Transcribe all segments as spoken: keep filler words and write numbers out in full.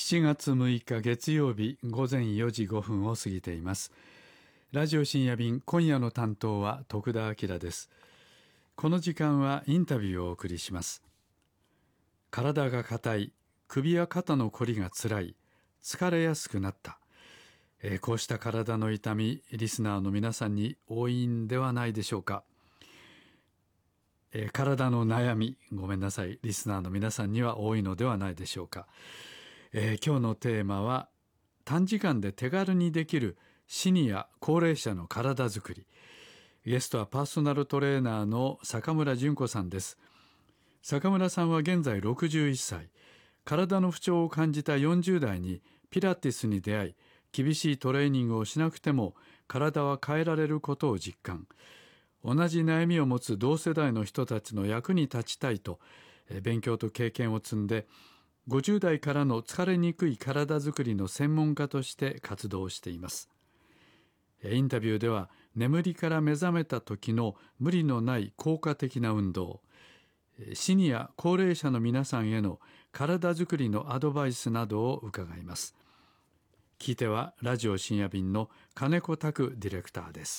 しちがつむいか月曜日ごぜんよじごふんを過ぎています。ラジオ深夜便、今夜の担当は徳田明です。この時間はインタビューをお送りします。体が硬い、首や肩のこりがつらい、疲れやすくなった、えー、こうした体の痛み、リスナーの皆さんに多いんではないでしょうか。えー、体の悩み、ごめんなさい、リスナーの皆さんには多いのではないでしょうか。えー、今日のテーマは短時間で手軽にできるシニア高齢者の体づくり。ゲストはパーソナルトレーナーの坂村純子さんです。坂村さんは現在ろくじゅういっさい。体の不調を感じたよんじゅうだいにピラティスに出会い、厳しいトレーニングをしなくても体は変えられることを実感。同じ悩みを持つ同世代の人たちの役に立ちたいと、えー、勉強と経験を積んでごじゅうだいからの疲れにくい体づくりの専門家として活動しています。インタビューでは眠りから目覚めた時の無理のない効果的な運動、シニア高齢者の皆さんへの体づくりのアドバイスなどを伺います。聞いてはラジオ深夜便の金子拓ディレクターです。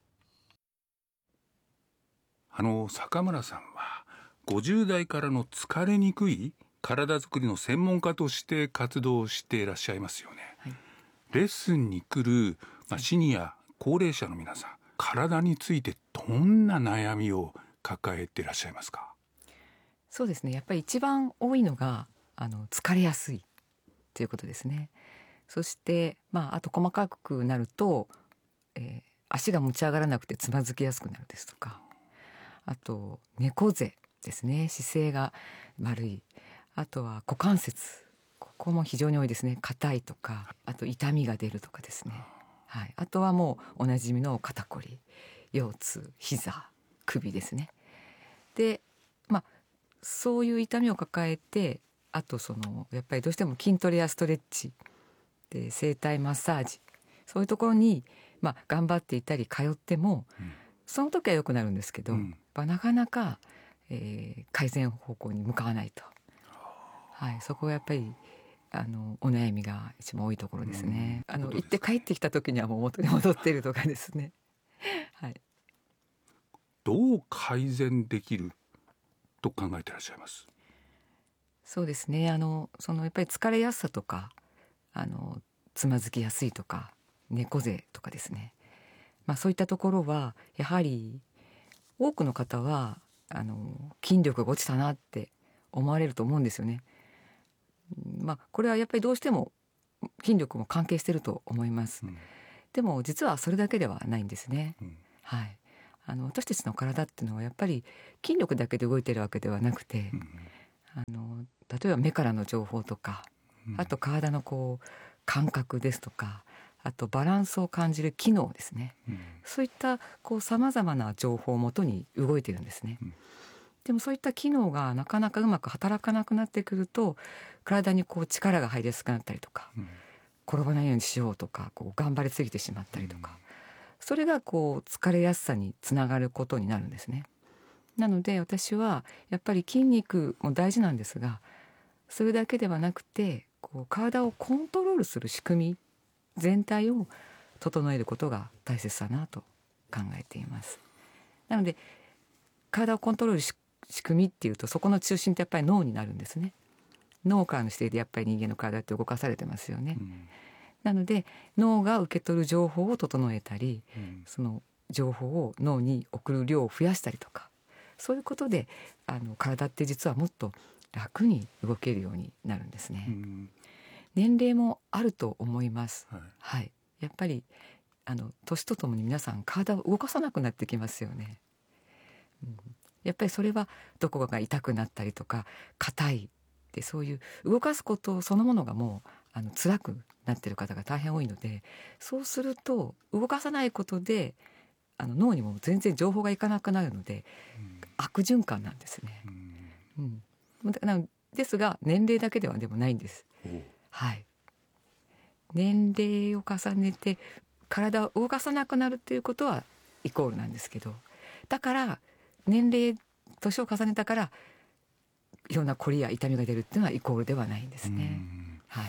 あの坂村さんはごじゅうだいからの疲れにくい体づくりの専門家として活動していらっしゃいますよね、はい、レッスンに来る、まあ、シニア高齢者の皆さん、体についてどんな悩みを抱えていらっしゃいますか？ そうですね、やっぱり一番多いのがあの疲れやすいということですね。そして、まあ、あと細かくなると、えー、足が持ち上がらなくてつまずきやすくなるですとか、あと猫背ですね、姿勢が悪い、あとは股関節、ここも非常に多いですね。硬いとか、あと痛みが出るとかですね、はい、あとはもうおなじみの肩こり、腰痛、膝、首ですね。で、まあそういう痛みを抱えて、あとそのやっぱりどうしても筋トレやストレッチで整体マッサージ、そういうところに、まあ、頑張っていたり通っても、うん、その時は良くなるんですけど、うん、なかなか、えー、改善方向に向かわないと、はい、そこがやっぱりあのお悩みが一番多いところですね。うん、あの行って帰ってきた時にはもう元に戻っているとかですね、はい、 どう改善できると考えていらっしゃいます？ そうですね、あのそのやっぱり疲れやすさとか、あのつまずきやすいとか猫背とかですね、まあ、そういったところはやはり多くの方はあの筋力が落ちたなって思われると思うんですよね。まあ、これはやっぱりどうしても筋力も関係していると思います、うん、でも実はそれだけではないんですね、うん、はい、あの私たちの体っていうのはやっぱり筋力だけで動いているわけではなくて、うん、あの例えば目からの情報とか、うん、あと体のこう感覚ですとか、あとバランスを感じる機能ですね、うん、そういったこう様々な情報をもとに動いているんですね、うん、でもそういった機能がなかなかうまく働かなくなってくると、体にこう力が入りやすくなったりとか、うん、転ばないようにしようとか、こう頑張りすぎてしまったりとか、うん、それがこう疲れやすさにつながることになるんですね。なので私はやっぱり筋肉も大事なんですが、それだけではなくてこう体をコントロールする仕組み全体を整えることが大切だなと考えています。なので体をコントロールし仕組みっていうと、そこの中心ってやっぱり脳になるんですね。脳からの視点でやっぱり人間の体って動かされてますよね、うん、なので脳が受け取る情報を整えたり、うん、その情報を脳に送る量を増やしたりとか、そういうことであの体って実はもっと楽に動けるようになるんですね、うん、年齢もあると思います、はいはい、やっぱりあの年とともに皆さん体を動かさなくなってきますよね、うん、やっぱりそれはどこかが痛くなったりとか硬いで、そういう動かすことそのものがもうあの辛くなっている方が大変多いので、そうすると動かさないことであの脳にも全然情報がいかなくなるので、うん、悪循環なんですね、うんうん、なですが年齢だけではでもないんです、はい、年齢を重ねて体を動かさなくなるっていうことはイコールなんですけど、だから年齢年を重ねたからいろんなこりや痛みが出るっていうのはイコールではないんですね、はい、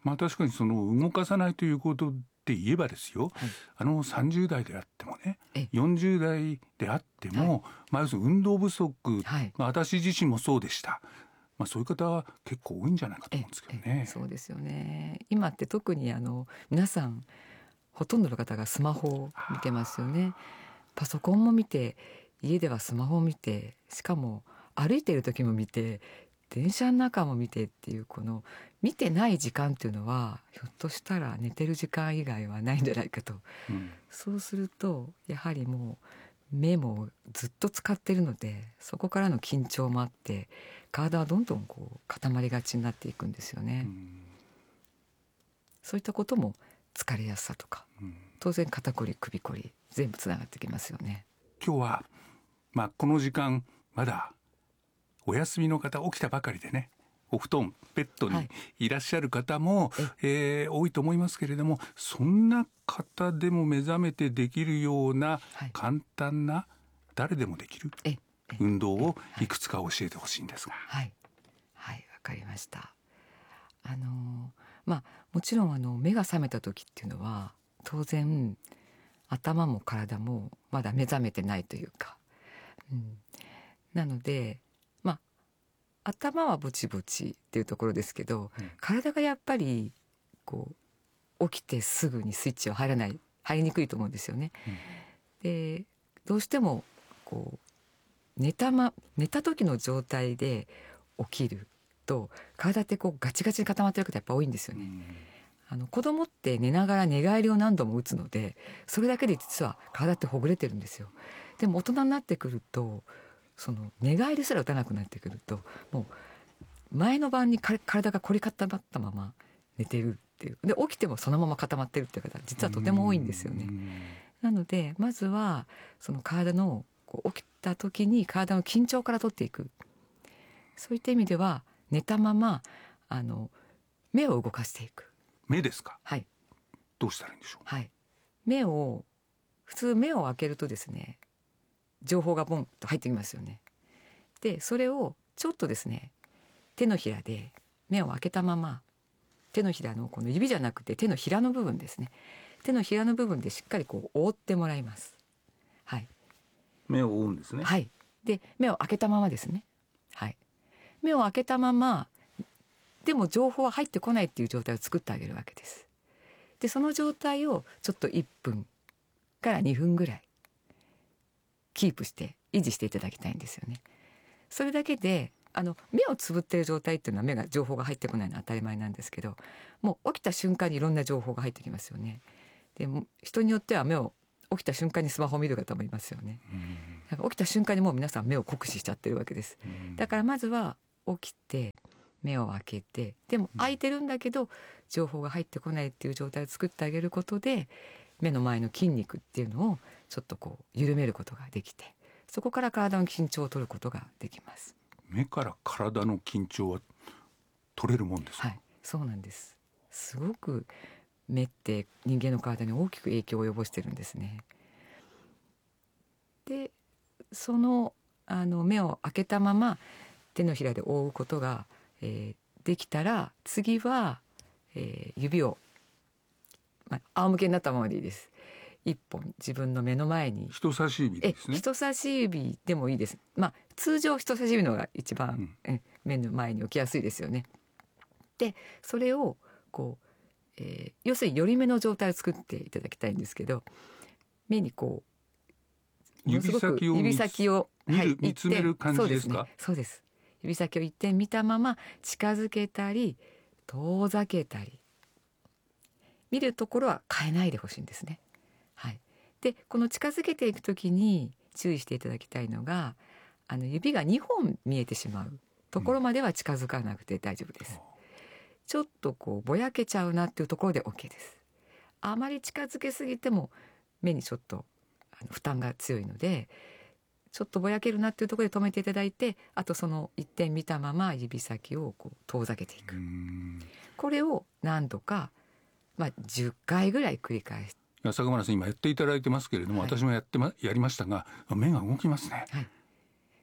まあ、確かにその動かさないということで言えばですよ、 はい、 あのさんじゅう代であってもねえよんじゅう代であっても、はい、まあ、要するに運動不足、 はい、 まあ、私自身もそうでした。まあ、そういう方は結構多いんじゃないかと思うんですけどね。 そうですよね。今って特にあの皆さんほとんどの方がスマホを見てますよね。パソコンも見て、家ではスマホを見て、しかも歩いている時も見て、電車の中も見てっていう、この見てない時間っていうのはひょっとしたら寝てる時間以外はないんじゃないかと、うん、そうするとやはりもう目もずっと使ってるので、そこからの緊張もあって体はどんどんこう固まりがちになっていくんですよね、うん、そういったことも疲れやすさとか、うん、当然肩こり首こり全部つながってきますよね。 今日は、まあ、この時間まだお休みの方、起きたばかりでね、お布団ベッドにいらっしゃる方も、はい、えー、多いと思いますけれども、そんな方でも目覚めてできるような簡単な、誰でもできる運動をいくつか教えてほしいんですが。 はい、はい、わかりました。あのまあもちろんあの目が覚めた時っていうのは当然頭も体もまだ目覚めてないというか、うん、なのでまあ頭はぼちぼちっていうところですけど、うん、体がやっぱりこう起きてすぐにスイッチは入らない入りにくいと思うんですよね、うん、でどうしてもこう寝たま寝た時の状態で起きると体ってこうガチガチに固まってる方やっぱ多いんですよね、うん、あの子供って寝ながら寝返りを何度も打つので、それだけで実は体ってほぐれてるんですよ。でも大人になってくるとその寝返りすら打たなくなってくると、もう前の晩に体が凝り固まったまま寝てるっていう、で起きてもそのまま固まってるっていう方実はとても多いんですよね。なのでまずはその体のこう起きた時に体の緊張から取っていく、そういった意味では寝たままあの目を動かしていく。 目ですか？ はい。 どうしたらいいんでしょう？ はい。目を普通目を開けるとですね、情報がボンと入ってきますよね。でそれをちょっとですね、手のひらで目を開けたまま、手のひらのこの指じゃなくて手のひらの部分ですね、手のひらの部分でしっかりこう覆ってもらいます。はい。 目を覆うんですね。 はい。で目を開けたままですね。はい。目を開けたままでも情報は入ってこないっていう状態を作ってあげるわけです。でその状態をちょっといっぷんからにふんぐらいキープして維持していただきたいんですよね。それだけであの目をつぶってる状態っていうのは目が情報が入ってこないのは当たり前なんですけど、もう起きた瞬間にいろんな情報が入ってきますよね。でも人によっては目を起きた瞬間にスマホを見る方もいますよね。だから起きた瞬間にもう皆さん目を酷使しちゃってるわけです。だからまずは起きて目を開けて、でも開いてるんだけど情報が入ってこないっていう状態を作ってあげることで、目の前の筋肉っていうのをちょっとこう緩めることができて、そこから体の緊張を取ることができます。 目から体の緊張は取れるもんですか？ はい、そうなんです。すごく目って人間の体に大きく影響を及ぼしてるんですね。でその、あの目を開けたまま手のひらで覆うことが、えー、できたら、次は、えー、指を、まあ、仰向けになったままでいいです。一本自分の目の前に、 人差し指ですね。 え人差し指でもいいです。まあ通常人差し指のが一番、うん、え目の前に置きやすいですよね。でそれをこう、えー、要するに寄り目の状態を作っていただきたいんですけど、目にこう指先を指先を見る、はい、見つめる感じですか？ そうですね、そうです。指先を一点見たまま近づけたり遠ざけたり、見るところは変えないでほしいんですね。はい、でこの近づけていくときに注意していただきたいのが、あの指がにほん見えてしまうところまでは近づかなくて大丈夫です、うん、ちょっとこうぼやけちゃうなっていうところで OK です。あまり近づけすぎても目にちょっとあの負担が強いので、ちょっとぼやけるなっていうところで止めていただいて、あとその一点見たまま指先をこう遠ざけていく、これを何度か、まあ、じゅっかいぐらい繰り返して、 坂村さん今やっていただいてますけれども、はい、私もやって、ま、やりましたが目が動きますね、 はい、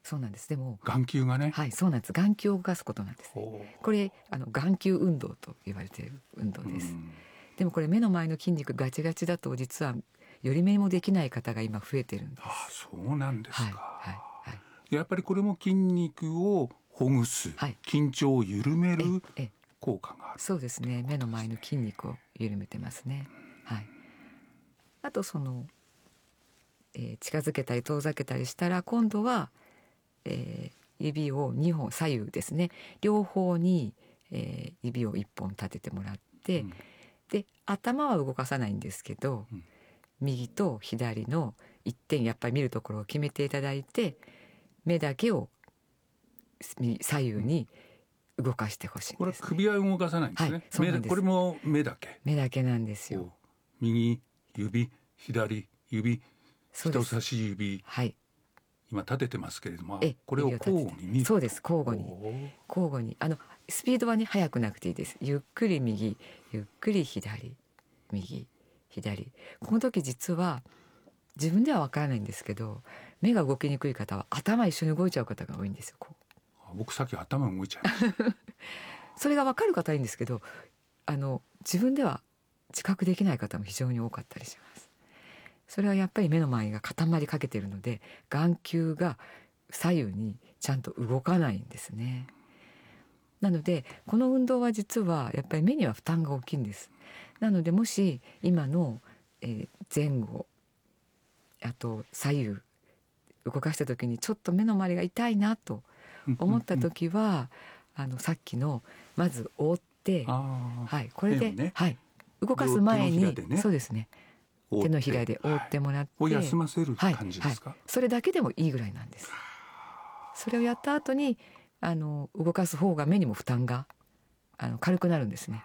そうなんです。でも眼球がね、 はい、そうなんです。眼球を動かすことなんです。 ほうこれあの眼球運動と言われている運動です。 うんでもこれ目の前の筋肉ガチガチだと実はより目もできない方が今増えてるんです。 ああ、そうなんですか、 はいはいはい。 やっぱりこれも筋肉をほぐす、 はい緊張を緩めるええ効果がある。 そうですね。目の前の筋肉を緩めてますね。はい。あとその、えー近づけたり遠ざけたりしたら今度は、えー指をにほん左右ですね両方に、えー指をいっぽん立ててもらって、 うんで頭は動かさないんですけど、 うん右と左の一点やっぱり見るところを決めていただいて目だけをみ左右に動かしてほしいんこれはですね。 首は動かさないんですね、 はいそうなんです目だこれも目だけ。 目だけなんですよ。 こう右指左指そうです人差し指はい今立ててますけれども、 えこれを指立てて交互に見る。 そうです交互におー交互にあのスピードはね速くなくていいです。ゆっくり右ゆっくり左右左。この時実は自分では分からないんですけど目が動きにくい方は頭一緒に動いちゃう方が多いんですよ。こう僕さっき頭動いちゃいましたそれが分かる方はいいんですけどあの自分では自覚できない方も非常に多かったりします。それはやっぱり目の周りが固まりかけているので眼球が左右にちゃんと動かないんですね。なのでこの運動は実はやっぱり目には負担が大きいんです。なのでもし今の、えー前後あと左右動かした時にちょっと目の周りが痛いなと思った時はあのさっきのまず覆ってあーはいこれで、 目をねはい、動かす前に、 両手のひらでねそうですね覆って手のひらで覆ってもらって、 を休ませるはい感じですか、 はい、それだけでもいいぐらいなんです。それをやった後にあの動かす方が目にも負担があの軽くなるんですね。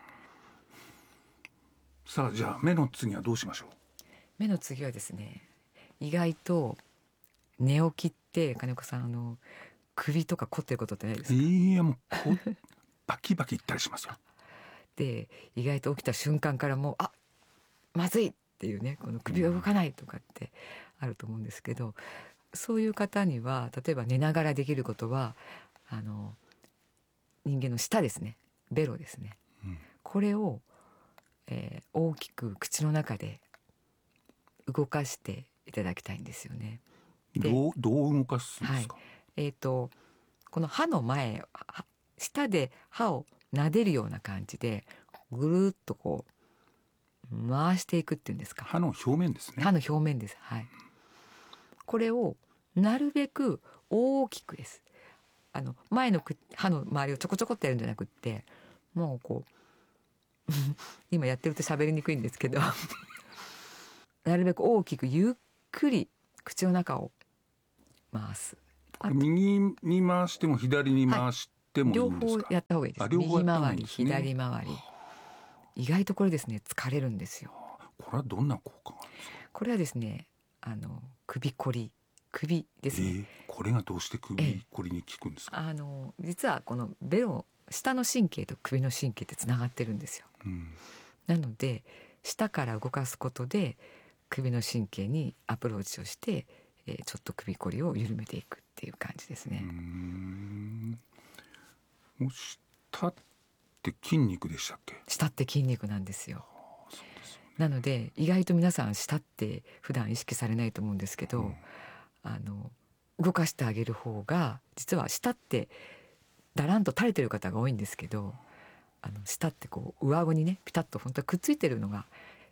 さあじゃあ目の次はどうしましょう。 目の次はですね意外と寝起きって金子さんあの首とか凝ってることってないですか？ いやもうこうバキバキいったりしますよ。 で意外と起きた瞬間からもうあまずいっていうねこの首が動かないとかってあると思うんですけど、そういう方には例えば寝ながらできることはあの人間の舌ですねベロですね、 うんこれを、えー大きく口の中で動かしていただきたいんですよね。でどうどう動かすんですか。 えー、とこの歯の前は舌で歯を撫でるような感じでぐるっとこう回していくっていうんですか。 歯の表面ですね。 歯の表面です。はい。これをなるべく大きくです。あの前のく歯の周りをちょこちょこってやるんじゃなくってもうこう今やってると喋りにくいんですけどなるべく大きくゆっくり口の中を回す。あと右に回しても左に回してもいい両んですか。 方やった方がいいです。 あ両方やった方がい右回りいですね左回り意外とこれですね疲れるんですよ。 これはどんな効果があるんですか。 これはですねあの首こり首ですね、 えー、これがどうして首こりに効くんですか。 あの実はこのベロ下の神経と首の神経ってつながってるんですよ。 うんなので下から動かすことで首の神経にアプローチをして、えーちょっと首こりを緩めていくっていう感じですね。 うーんもう舌って筋肉でしたっけ。 舌って筋肉なんですよ。 そうですよね。 なので意外と皆さん舌って普段意識されないと思うんですけど、 うんあの動かしてあげる方が実は舌ってだらんと垂れてる方が多いんですけどあの舌ってこう上顎にねピタッと本当はくっついてるのが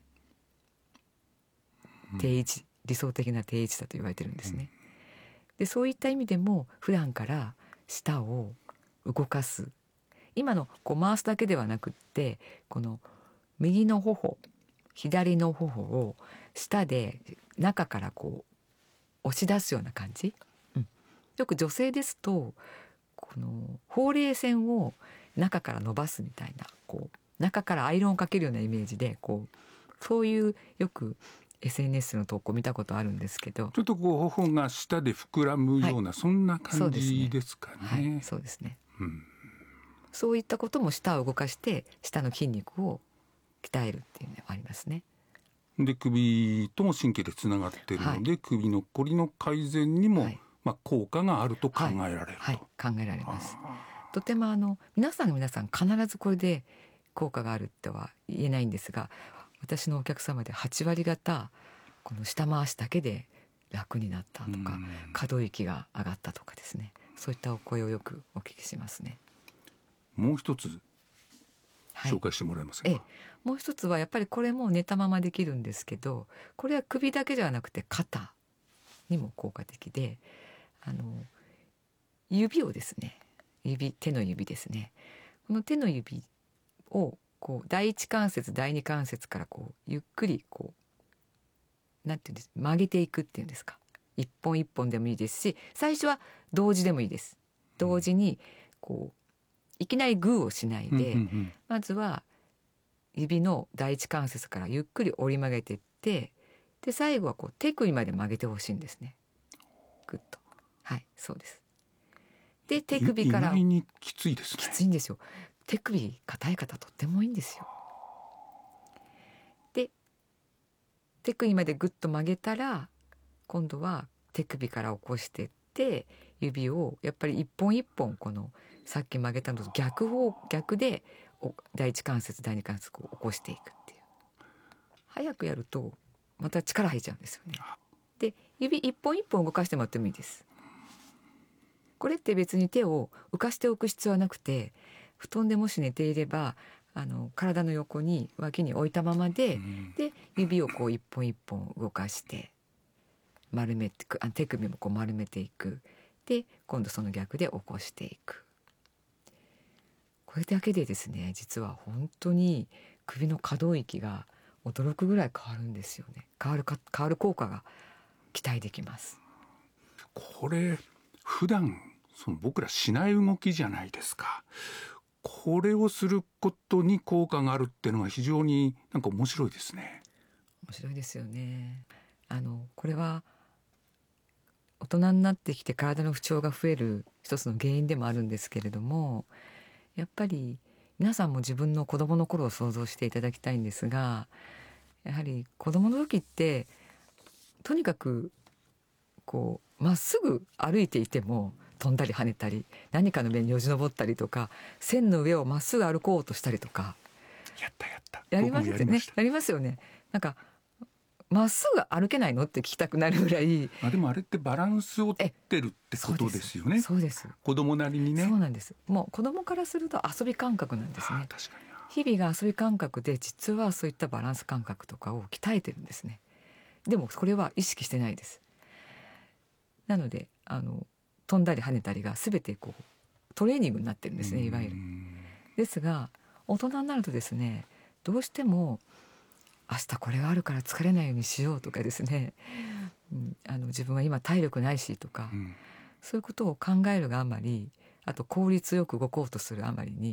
定位置、理想的な定位置だと言われてるんですね。でそういった意味でも普段から舌を動かす今のこう回すだけではなくってこの右の頬左の頬を舌で中からこう押し出すような感じ、うん、よく女性ですとこのほうれい線を中から伸ばすみたいなこう中からアイロンをかけるようなイメージでこうそういうよく エスエヌエス の投稿見たことあるんですけどちょっとこう頬が下で膨らむような、はい、そんな感じですかね。 はい、そうですね、 うん、 そういったことも舌を動かして舌の筋肉を鍛えるっていうのがありますね。 で首とも神経でつながっているので、はい、首のこりの改善にもまあ、効果があると考えられると、 はいはい、考えられます。とてもあの皆さんが皆さん必ずこれで効果があるとは言えないんですが、私のお客様ではち割方この下回しだけで楽になったとか、可動域が上がったとかですね、そういったお声をよくお聞きしますね。 もう一つ紹介してもらえますか？はい、 ええ、もう一つはやっぱりこれも寝たままできるんですけど、これは首だけではなくて肩にも効果的で、あの指をですね、指手の指ですね、この手の指をこう第一関節第二関節からこうゆっくりこうなんていうんです、曲げていくっていうんですか、一本一本でもいいですし、最初は同時でもいいです。同時にこういきなりグーをしないで、 うんうんうん、 まずは指の第一関節からゆっくり折り曲げていって、で最後はこう手首まで曲げてほしいんですね。グッと、はい、そうです。で手首から意外にきついですね。 きついんですよ。手首硬い方とってもいいんですよ。で手首までグッと曲げたら、今度は手首から起こしていって、指をやっぱり一本一本このさっき曲げたのと逆方逆で第一関節第二関節を起こしていくっていう。早くやるとまた力入っちゃうんですよね。で指一本一本動かしてもらってもいいです。これって別に手を浮かしておく必要はなくて、布団でもし寝ていればあの体の横に脇に置いたままで、うん、で指をこう一本一本動かして丸めていく、あ手首もこう丸めていく、で今度その逆で起こしていく。これだけでですね、実は本当に首の可動域が驚くぐらい変わるんですよね。変わるか変わる効果が期待できます。 これ普段その僕らしない動きじゃないですか。これをすることに効果があるっていうのは非常になんか面白いですね。 面白いですよね。あのこれは大人になってきて体の不調が増える一つの原因でもあるんですけれども、やっぱり皆さんも自分の子供の頃を想像していただきたいんですが、やはり子供の時ってとにかくこうまっすぐ歩いていても飛んだり跳ねたり、何かの上によじ登ったりとか、線の上をまっすぐ歩こうとしたりとか、 やったやったやりますよね。やりますよね。なんかまっすぐ歩けないのって聞きたくなるぐらい。 あでもあれってバランスをとってるってことですよね。 そうです。そうです。 子供なりにね。 そうなんです。もう子供からすると遊び感覚なんですね。 確かに日々が遊び感覚で、実はそういったバランス感覚とかを鍛えてるんですね。でもこれは意識してないです。なのであの飛んだり跳ねたりが全てこうトレーニングになってるんですね、いわゆる。ですが大人になるとですね、どうしても明日これがあるから疲れないようにしようとかですね、うん、あの自分は今体力ないしとか、うん、そういうことを考えるがあまり、あと効率よく動こうとするあまりに